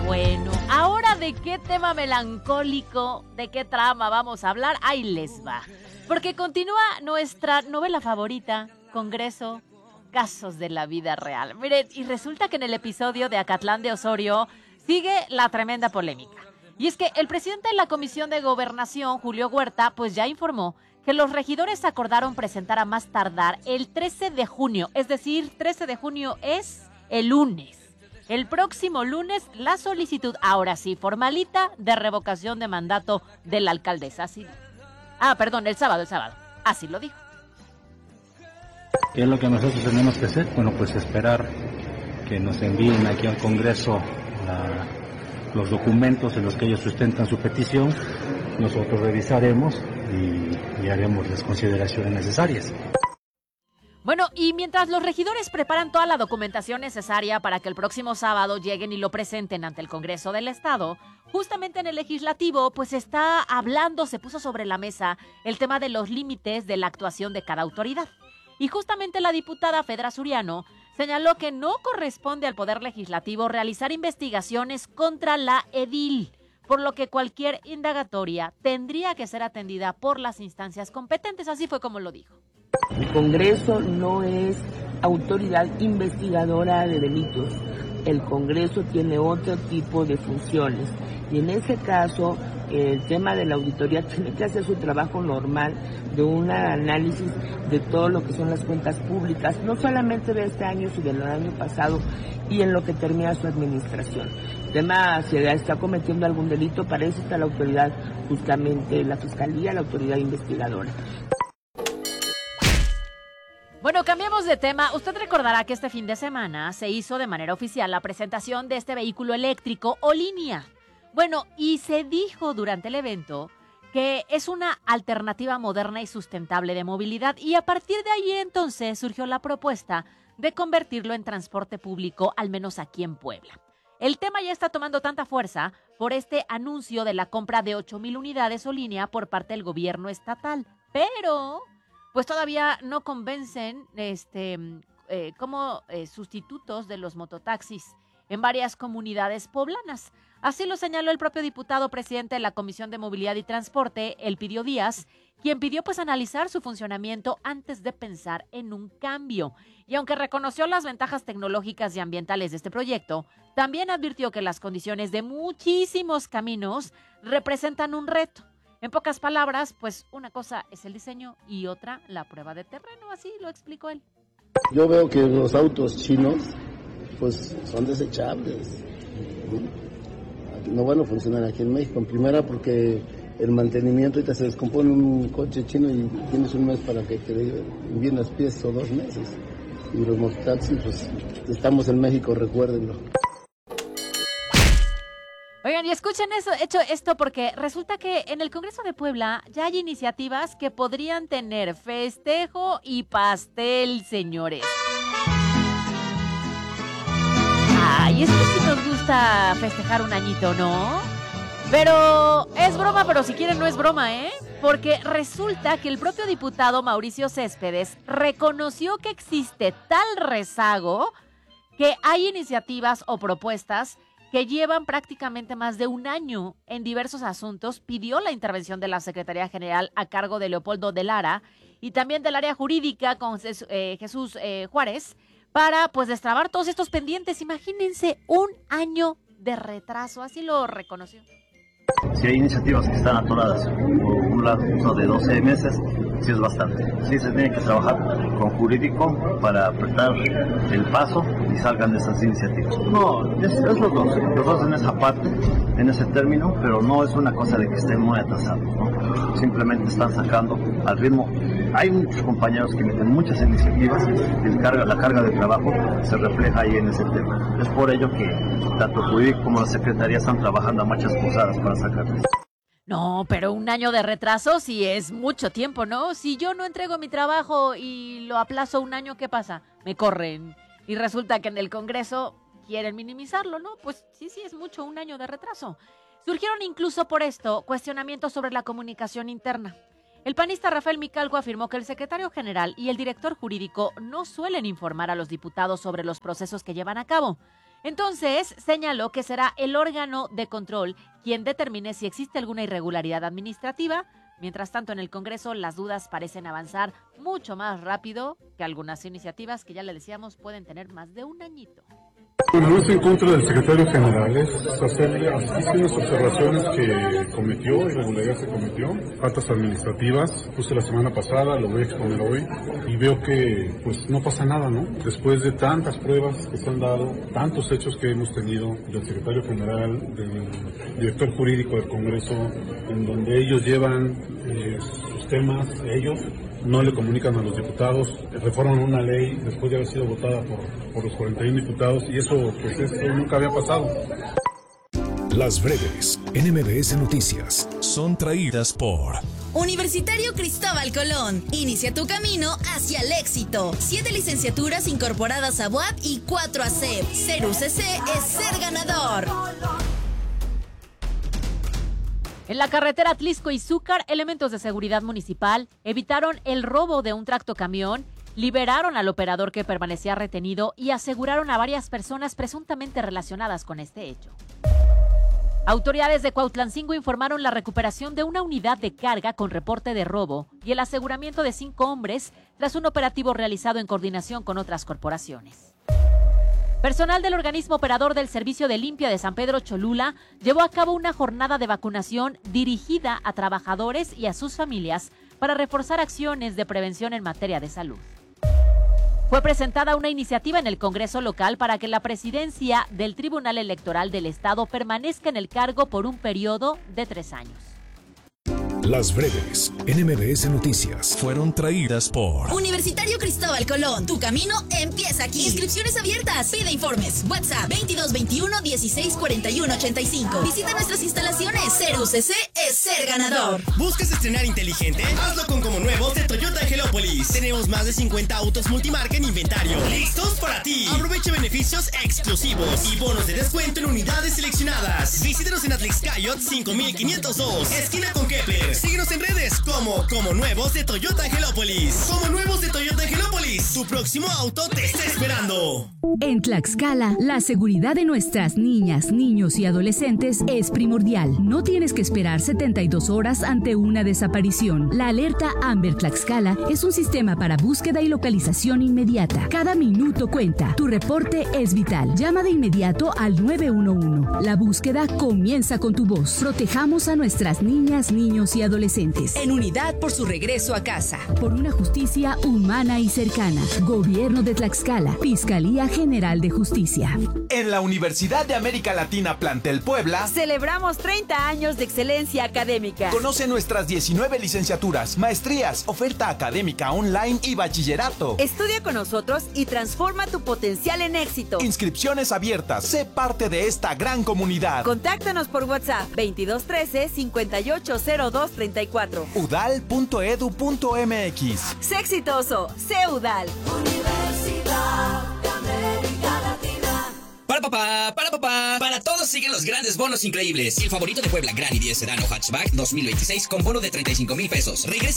Bueno, ahora de qué tema melancólico, de qué trama vamos a hablar, ahí les va. Porque continúa nuestra novela favorita, Congreso, casos de la vida real. Miren, y resulta que en el episodio de Acatlán de Osorio sigue la tremenda polémica. Y es que el presidente de la Comisión de Gobernación, Julio Huerta, pues ya informó que los regidores acordaron presentar a más tardar el 13 de junio. Es decir, 13 de junio es el lunes. El próximo lunes, la solicitud, ahora sí, formalita, de revocación de mandato de la alcaldesa. Así. El sábado. Así lo dijo. ¿Qué es lo que nosotros tenemos que hacer? Bueno, pues esperar que nos envíen aquí al Congreso los documentos en los que ellos sustentan su petición. Nosotros revisaremos y haremos las consideraciones necesarias. Bueno, y mientras los regidores preparan toda la documentación necesaria para que el próximo sábado lleguen y lo presenten ante el Congreso del Estado, justamente en el Legislativo, pues se puso sobre la mesa el tema de los límites de la actuación de cada autoridad. Y justamente la diputada Fedra Suriano señaló que no corresponde al Poder Legislativo realizar investigaciones contra la edil, por lo que cualquier indagatoria tendría que ser atendida por las instancias competentes, así fue como lo dijo. El Congreso no es autoridad investigadora de delitos. El Congreso tiene otro tipo de funciones. Y en ese caso, el tema de la auditoría tiene que hacer su trabajo normal de un análisis de todo lo que son las cuentas públicas, no solamente de este año, sino del año pasado y en lo que termina su administración. El tema, si está cometiendo algún delito, para eso está la autoridad, justamente la Fiscalía, la autoridad investigadora. Bueno, cambiamos de tema. Usted recordará que este fin de semana se hizo de manera oficial la presentación de este vehículo eléctrico Olinia. Bueno, y se dijo durante el evento que es una alternativa moderna y sustentable de movilidad y a partir de ahí entonces surgió la propuesta de convertirlo en transporte público, al menos aquí en Puebla. El tema ya está tomando tanta fuerza por este anuncio de la compra de 8,000 unidades Olinia por parte del gobierno estatal, pero pues todavía no convencen como sustitutos de los mototaxis en varias comunidades poblanas. Así lo señaló el propio diputado presidente de la Comisión de Movilidad y Transporte, Elpidio Díaz, quien pidió pues analizar su funcionamiento antes de pensar en un cambio. Y aunque reconoció las ventajas tecnológicas y ambientales de este proyecto, también advirtió que las condiciones de muchísimos caminos representan un reto. En pocas palabras, pues una cosa es el diseño y otra la prueba de terreno, así lo explicó él. Yo veo que los autos chinos pues son desechables. No van a funcionar aquí en México. En primera porque el mantenimiento, ahorita se descompone un coche chino y tienes un mes para que te envíen las piezas o 2 meses. Y los mototaxis, pues estamos en México, recuérdenlo. Oigan, y escuchen esto porque resulta que en el Congreso de Puebla ya hay iniciativas que podrían tener festejo y pastel, señores. Ay, es que sí nos gusta festejar un añito, ¿no? Pero es broma, pero si quieren no es broma, ¿eh? Porque resulta que el propio diputado Mauricio Céspedes reconoció que existe tal rezago que hay iniciativas o propuestas que llevan prácticamente más de un año en diversos asuntos. Pidió la intervención de la Secretaría General a cargo de Leopoldo de Lara y también del área jurídica con Jesús Juárez para pues destrabar todos estos pendientes. Imagínense, un año de retraso, así lo reconoció. Si hay iniciativas que están atoradas por un lapso de 12 meses, sí es bastante. Sí se tiene que trabajar con jurídico para apretar el paso y salgan de esas iniciativas. No, es los dos en esa parte, en ese término, pero no es una cosa de que estén muy atrasados, ¿no? Simplemente están sacando al ritmo. Hay muchos compañeros que meten muchas iniciativas y la carga de trabajo se refleja ahí en ese tema. Es por ello que tanto el jurídico como la secretaría están trabajando a marchas forzadas para sacarlas. No, pero un año de retraso sí es mucho tiempo, ¿no? Si yo no entrego mi trabajo y lo aplazo un año, ¿qué pasa? Me corren. Y resulta que en el Congreso quieren minimizarlo, ¿no? Pues sí, es mucho, un año de retraso. Surgieron incluso por esto cuestionamientos sobre la comunicación interna. El panista Rafael Micalco afirmó que el secretario general y el director jurídico no suelen informar a los diputados sobre los procesos que llevan a cabo. Entonces, señaló que será el órgano de control quien determine si existe alguna irregularidad administrativa. Mientras tanto, en el Congreso las dudas parecen avanzar mucho más rápido que algunas iniciativas que ya le decíamos pueden tener más de un añito. Bueno, no estoy en contra del secretario general, es hacerle las observaciones que cometió, irregularidad que cometió, faltas administrativas, puse la semana pasada, lo voy a exponer hoy, y veo que pues no pasa nada, ¿no? Después de tantas pruebas que se han dado, tantos hechos que hemos tenido del secretario general, del director jurídico del Congreso, en donde ellos llevan sus temas, ellos no le comunican a los diputados, reforman una ley después de haber sido votada por los 41 diputados y eso nunca había pasado. Las breves en MBS Noticias son traídas por Universitario Cristóbal Colón. Inicia tu camino hacia el éxito. 7 licenciaturas incorporadas a UAP y 4 a CEP. Ser UCC es ser ganador. En la carretera Atlixco-Izúcar, elementos de seguridad municipal evitaron el robo de un tractocamión, liberaron al operador que permanecía retenido y aseguraron a varias personas presuntamente relacionadas con este hecho. Autoridades de Cuautlancingo informaron la recuperación de una unidad de carga con reporte de robo y el aseguramiento de 5 hombres tras un operativo realizado en coordinación con otras corporaciones. Personal del organismo operador del Servicio de Limpia de San Pedro Cholula llevó a cabo una jornada de vacunación dirigida a trabajadores y a sus familias para reforzar acciones de prevención en materia de salud. Fue presentada una iniciativa en el Congreso local para que la presidencia del Tribunal Electoral del Estado permanezca en el cargo por un periodo de 3 años. Las breves en MBS Noticias fueron traídas por Universitario Cristóbal Colón. Tu camino empieza aquí. Inscripciones abiertas. Pide informes. WhatsApp 2221 16 41 85. Visita nuestras instalaciones. Ser UCC es ser ganador. ¿Buscas estrenar inteligente? Hazlo con Como Nuevos de Toyota Angelópolis. Tenemos más de 50 autos multimarca en inventario. ¡Listos para ti! Aprovecha beneficios exclusivos y bonos de descuento en unidades seleccionadas. Visítanos en Atlixcayot 5502, esquina con Kepler. Síguenos en redes como Nuevos de Toyota Angelópolis. Como Nuevos de Toyota Angelópolis. Tu próximo auto te está esperando. En Tlaxcala, la seguridad de nuestras niñas, niños y adolescentes es primordial. No tienes que esperar 72 horas ante una desaparición. La alerta Amber Tlaxcala es un sistema para búsqueda y localización inmediata. Cada minuto cuenta. Tu reporte es vital. Llama de inmediato al 911. La búsqueda comienza con tu voz. Protejamos a nuestras niñas, niños y adolescentes. En unidad por su regreso a casa. Por una justicia humana y cercana. Gobierno de Tlaxcala. Fiscalía General de Justicia. En la Universidad de América Latina Plantel Puebla celebramos 30 años de excelencia académica. Conoce nuestras 19 licenciaturas, maestrías, oferta académica online y bachillerato. Estudia con nosotros y transforma tu potencial en éxito. Inscripciones abiertas. Sé parte de esta gran comunidad. Contáctanos por WhatsApp 2213 580234. udal.edu.mx. Sé exitoso, sé UDAL. Universidad de América Latina. Para todos siguen los grandes bonos increíbles. El favorito de Puebla, Granny 10 Sedano Hatchback 2026 con bono de 35,000 pesos. Regresa